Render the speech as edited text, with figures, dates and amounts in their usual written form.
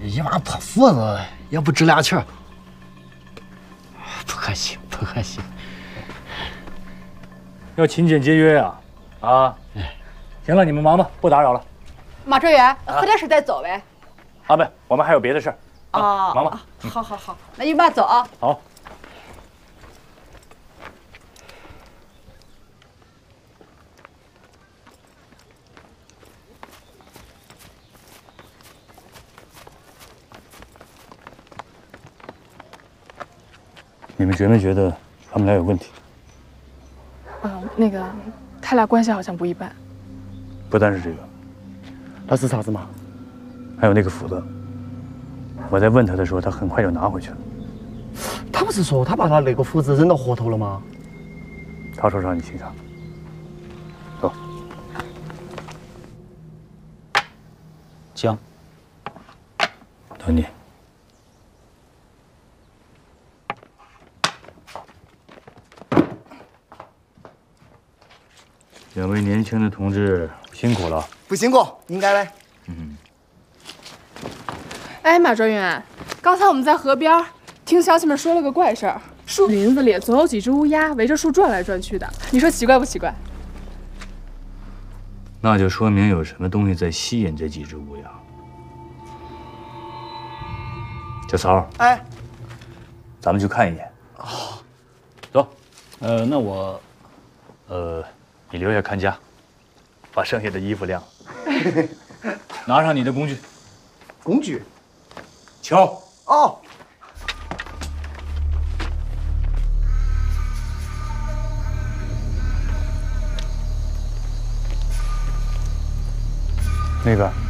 一把破斧子也不值俩钱。不可惜，不可惜。 要勤俭节约呀！啊，行了，你们忙吧，不打扰了。 马哲元，喝点水再走呗。 啊，不，我们还有别的事儿。 啊， 忙吧。 好好好，那你慢走啊。 好。你们觉没觉得他们俩有问题？ 那个，他俩关系好像不一般。 不单是这个， 那是啥子嘛？ 还有那个斧子。我在问他的时候，他很快就拿回去了。 他不是说他把他那个斧子扔到河头了吗？ 他说让你欣赏。走。 姜。 等你。两位年轻的同志辛苦了。 不辛苦，应该的。 哎，马哲元，刚才我们在河边听乡亲们说了个怪事儿，树林子里总有几只乌鸦围着树转来转去的，你说奇怪不奇怪？ 那就说明有什么东西在吸引这几只乌鸦。小曹， 哎， 咱们去看一眼。 哦， 走。那我，你留下看家，把剩下的衣服晾了。拿上你的工具。 工具。 锹。 哦。 那个。